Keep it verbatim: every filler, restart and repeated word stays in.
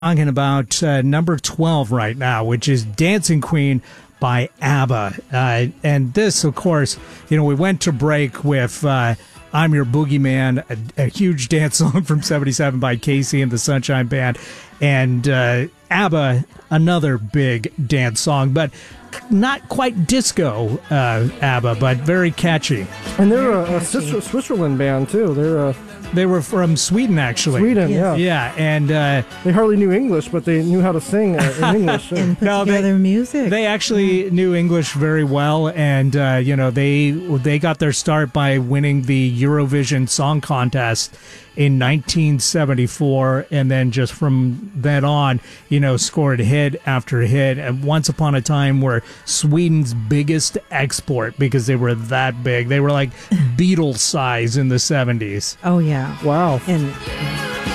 Talking about uh, number twelve right now, which is Dancing Queen by ABBA. Uh, and this, of course, you know, we went to break with uh, I'm Your Boogeyman, a, a huge dance song from seventy-seven by Casey and the Sunshine Band. And uh, ABBA, another big dance song, but not quite disco uh, ABBA, but very catchy. And they're a, a Switzerland band, too. They're a... They were from Sweden, actually. Sweden, yeah. Yeah, and... Uh, they hardly knew English, but they knew how to sing uh, in English. and put no, together they, music. They actually knew English very well, and, uh, you know, they they got their start by winning the Eurovision Song Contest in nineteen seventy-four, and then just from then on, you know, scored hit after hit. And once upon a time were Sweden's biggest export because they were that big. They were like Beatles size in the seventies. Oh, yeah. Wow. And